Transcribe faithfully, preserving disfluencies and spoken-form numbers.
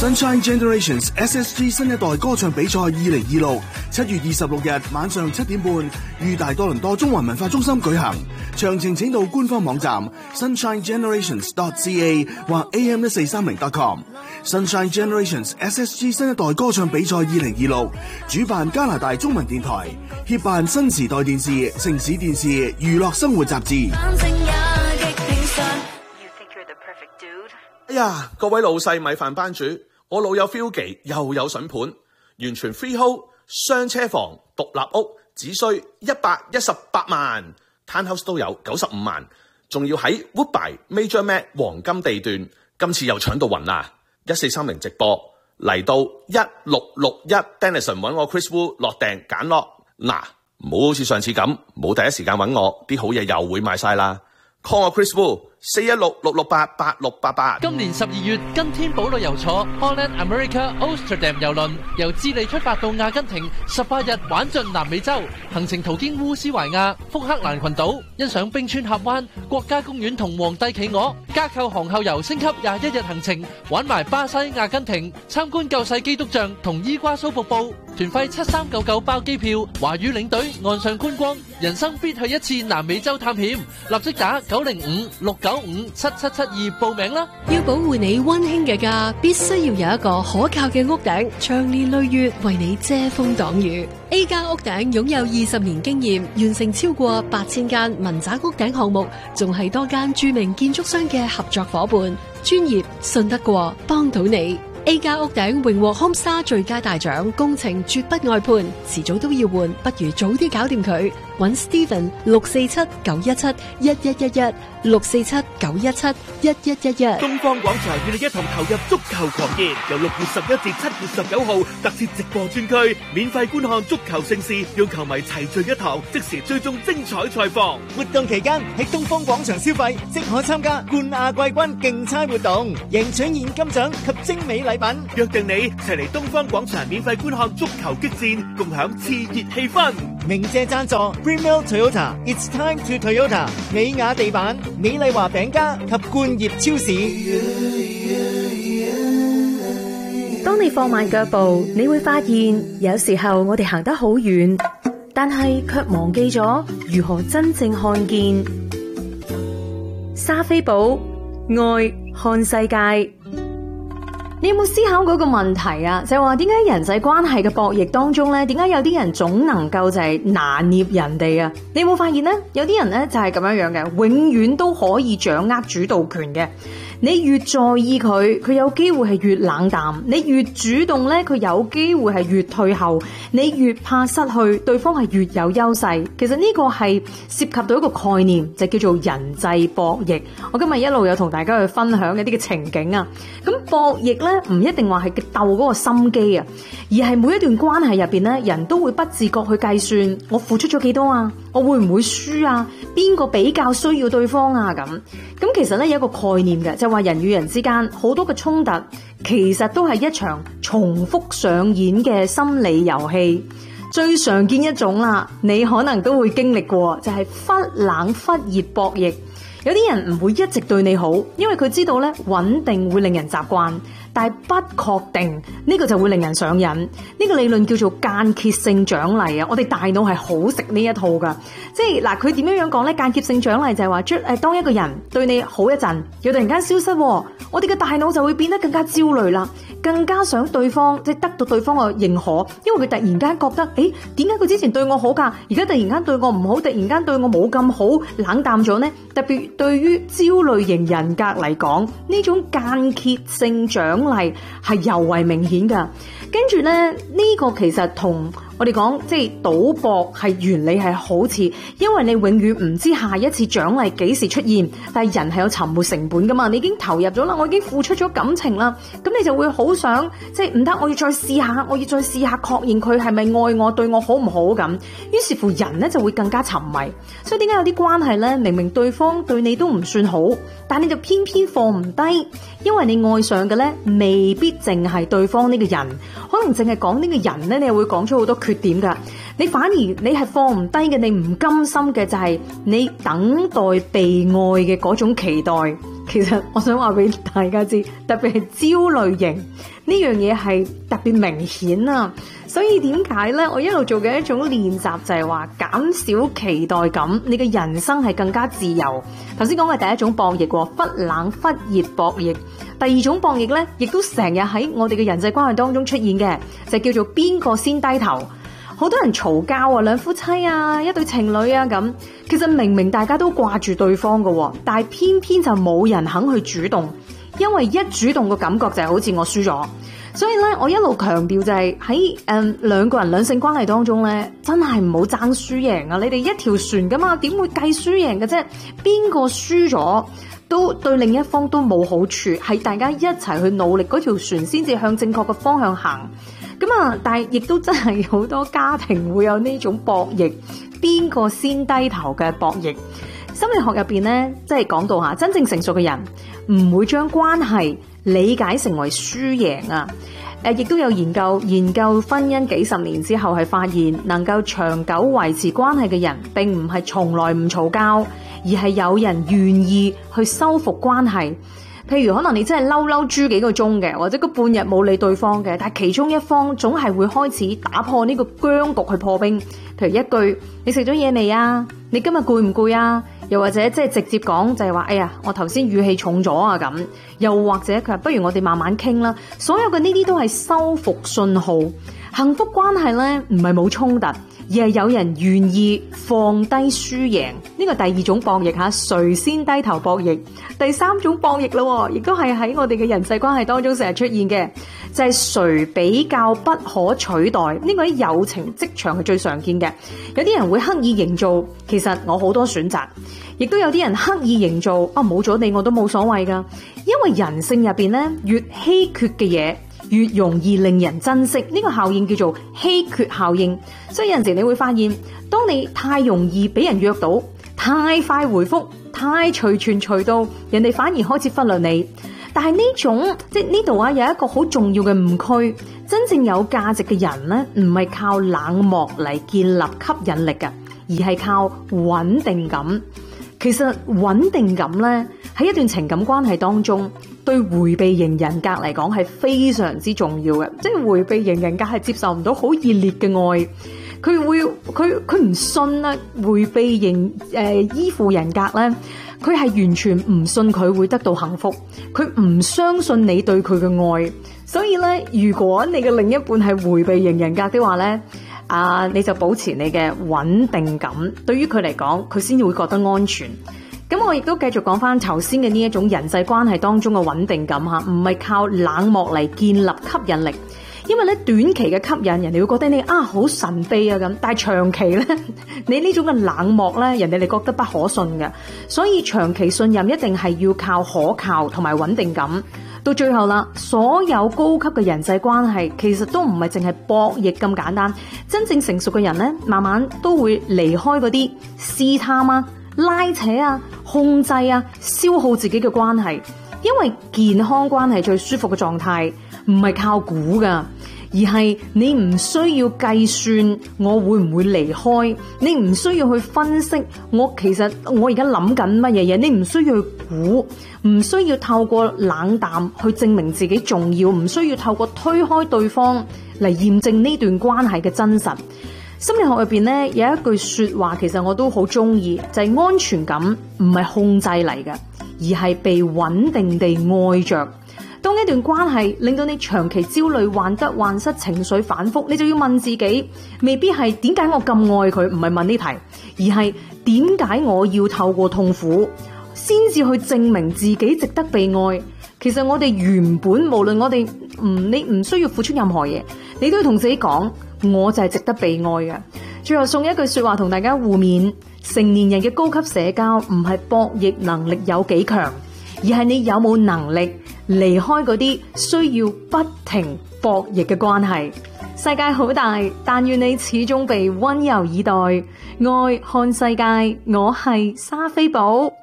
Sunshine Generations S S G 新一代歌唱比賽二零二六，七月二十六日晚上七點半，於大多倫多中環文化中心舉行。詳情請到官方網站 sunshine generations dot c a 或 a m 一四三零 dot com。Sunshine Generations S S G 新一代歌唱比賽二零二六，主辦加拿大中文電台，協辦新時代電視、城市電視、娛樂生活雜誌。 哎呀，各位老細米飯班主，我老友 Philgy 又有筍盤，完全 freehold 雙車房獨立屋，只需一百一十八萬 ，townhouse 都有九十五萬，仲要喺 Woodbine Major Mac 黃金地段，今次又搶到暈啦！一四三零直播嚟到一六六一 Denison 揾我 Chris Wu 落訂揀落，嗱，唔好好似上次咁，冇第一時間揾我，啲好嘢又會賣晒啦。call 我 Chris Wu 四一六六六八八六八八。 今年十二月，跟天寶旅遊坐 Holland America Amsterdam 郵輪，由智利出發到阿根廷，十八日玩盡南美洲，行程途經烏斯懷亞、福克蘭群島，欣賞冰川峽灣、國家公園同皇帝企鵝，加購航後遊升級廿一日行程，玩埋巴西、阿根廷，參觀救世基督像同伊瓜蘇瀑布，團費七三九九包機票，華語領隊岸上觀光，人生必去一次南美洲探險，立即打九零五六九五七七七二報名啦！ 要保護你溫馨嘅家，必須要有一個可靠嘅屋頂，長年累月為你遮風擋雨。A 加屋頂擁有二十年經驗，完成超過八千間民宅屋頂項目，仲係多間著名建築商嘅合作夥伴，專業信得過，幫到你。A 加屋頂榮獲 Homestar 最佳大獎，工程絕不外判，遲早都要換，不如早啲搞掂佢。搵 Steven 六四七九一七一一一一六四七九一七一一一一。 東方廣場與你一同投入足球狂熱，由六月十一至七月十九號特設直播專區，免費觀看足球盛事，讓球迷齊聚一堂，即時追蹤精彩賽況。 活動期間喺東方廣場消費，即可參加冠亞季軍競猜活動，贏取現金獎及精美禮品。 約定你齊嚟東方廣場免費觀看足球激戰，共享熾熱氣氛。 鳴謝贊助 Bremel Toyota It's Time to Toyota 美雅地板、美麗華餅家及冠業超市。 當你放慢腳步，你會發現有時候我哋行得好遠，但係卻忘記咗如何真正看見。莎菲寶愛看世界。你有冇思考過個問題啊？就係話點解人際關係嘅博弈當中咧，點解有啲人總能夠就係拿捏人哋啊？你有冇發現咧？有啲人咧就係咁樣樣嘅，永遠都可以掌握主導權嘅。你越在意佢，佢有機會係越冷淡；你越主動咧，佢有機會係越退後。你越怕失去，對方係越有優勢。其實呢個係涉及到一個概念，就叫做人際博弈。我今日一路有同大家去分享一啲嘅情景啊。咁博弈咧唔一定話係鬥嗰個心機啊，而係每一段關係入邊咧，人都會不自覺去計算我付出咗幾多啊，我會唔會輸啊？邊個比較需要對方啊？咁咁其實咧有一個概念嘅，就話人與人之間好多嘅衝突，其實都係一場重複上演嘅心理遊戲。最常見一種啦，你可能都會經歷過，就係忽冷忽熱博弈。有啲人唔會一直對你好，因為佢知道咧穩定會令人習慣，但係不確定呢個就會令人上癮。呢個理論叫做間歇性獎勵啊！我哋大腦係好食呢一套噶，即係嗱，佢點樣樣講咧？間歇性獎勵就係話，誒，當一個人對你好一陣，又突然間消失，我哋嘅大腦就會變得更加焦慮啦，更加想對方即係得到對方嘅認可，因為佢突然間覺得，誒，點解佢之前對我好噶，而家突然間對我唔好，突然間對我冇咁好，冷淡咗呢？特別對於焦慮型人格嚟講，呢種間歇性獎勵係尤為明顯噶。跟住咧，呢個其實同我哋講即係賭博係原理係好似，因為你永遠唔知下一次獎勵幾時出現，但係人係有沉沒成本噶嘛，你已經投入咗啦，我已經付出咗感情啦，咁你就會好想即係唔得，我要再試下，我要再試下確認佢係咪愛我，對我好唔好咁，於是乎人咧就會更加沉迷。所以點解有啲關係咧，明明對方對你都唔算好，但你就偏偏放唔低，因為你愛上嘅咧未必淨係對方呢個人，可能淨係講呢個人咧，你又會講出好多缺點噶，你反而你係放唔低嘅，你唔甘心嘅就係你等待被愛嘅嗰種期待。 其實我想話俾大家知，特別係焦慮型呢樣嘢係特別明顯啊！所以點解呢？我一路做嘅一種練習就係話減少期待感，你嘅人生係更加自由。頭先講嘅第一種博弈，忽冷忽熱博弈。第二種博弈呢，亦都成日喺我哋嘅人際關係當中出現嘅，就叫做邊個先低頭。好多人嘈交啊，兩夫妻啊，一對情侶啊咁，其實明明大家都掛住對方嘅，但係偏偏就冇人肯去主動，因為一主動嘅感覺就係好似我輸咗。所以咧，我一路強調就係喺誒兩個人兩性關係當中咧，真係唔好爭輸贏啊！你哋一條船噶嘛，點會計輸贏嘅啫？邊個輸咗都對另一方都冇好處，係大家一齊去努力，嗰條船先至向正確嘅方向行。咁啊，但係亦都真係好多家庭會有呢種博弈，邊個先低頭嘅博弈。心理學入邊咧，即係講到吓，真正成熟嘅人唔會將關係理解成為輸贏啊。誒，亦都有研究研究婚姻幾十年之後係發現，能夠長久維持關係嘅人，並唔係從來唔嘈交，而係有人願意去修復關係。譬如可能你真係嬲嬲豬幾個鐘嘅，或者個半日冇理對方嘅，但係其中一方總係會開始打破呢個僵局去破冰。譬如一句你食咗嘢未啊？你今日攰唔攰啊？又或者即係直接講就係話，哎呀，我頭先語氣重咗啊咁。又或者佢話不如我哋慢慢傾啦。所有嘅呢啲都係修復信號。幸福關係咧唔係冇衝突，而係有人願意放低輸贏。呢個第二種博弈吓，誰先低頭博弈。第三種博弈咯，亦都係喺我哋嘅人際關係當中成日出現嘅，就係誰比較不可取代。呢個喺友情職場係最常見嘅。有啲人會刻意營造，其實我好多選擇，亦都有啲人刻意營造，啊冇咗你我都冇所謂噶。因為人性入邊咧，越稀缺嘅嘢越容易令人珍惜，呢個效應叫做稀缺效應。所以有陣時你會發現，當你太容易俾人約到，太快回覆，太隨傳隨到，人哋反而開始忽略你。但係呢種即係呢度啊，有一個好重要嘅誤區，真正有價值嘅人呢，唔係靠冷漠嚟建立吸引力嘅，而係靠穩定感。其實穩定感呢，喺一段情感關係當中，對迴避型人格嚟講係非常之重要嘅。即係迴避型人格係接受唔到好熱烈嘅愛，佢會佢佢唔信啊。迴避型誒、呃、依附人格呢，佢係完全唔信佢會得到幸福，佢唔相信你對佢嘅愛。所以咧，如果你嘅另一半係迴避型人格的話咧，啊，你就保持你嘅穩定感，對於佢嚟講，佢先至會覺得安全。咁我亦都繼續講翻頭先嘅呢一種人際關係當中嘅穩定感吓，唔係靠冷漠嚟建立吸引力。因為咧，短期嘅吸引，人哋會覺得你啊好神秘啊咁，但係長期咧，你呢種嘅冷漠咧，人哋你覺得不可信嘅。所以長期信任一定係要靠可靠同埋穩定感。到最後啦，所有高級嘅人際關係其實都唔係淨係博弈咁簡單。真正成熟嘅人咧，慢慢都會離開嗰啲試探啊、拉扯啊、控制啊、消耗自己嘅關係。因為健康關係最舒服嘅狀態唔係靠估噶，而係你唔需要計算我會唔會離開，你唔需要去分析我其實我而家諗緊乜嘢嘢，你唔需要去估，唔需要透過冷淡去證明自己重要，唔需要透過推開對方嚟驗證呢段關係嘅真實。心理學入邊咧有一句說話，其實我都好中意，就係安全感唔係控制嚟嘅，而係被穩定地愛着。當一段關係令到你長期焦慮、患得患失、情緒反覆，你就要問自己，未必係點解我咁愛佢，唔係問呢題，而係點解我要透過痛苦先至去證明自己值得被愛。其實我哋原本無論我哋唔你唔需要付出任何嘢，你都要同自己講，我就係值得被愛嘅。最後送一句說話同大家互勉：成年人嘅高級社交唔係博弈能力有幾強，而係你有冇能力離開嗰啲需要不停博弈嘅關係。世界好大，但願你始終被溫柔以待。愛看世界，我係莎菲寶。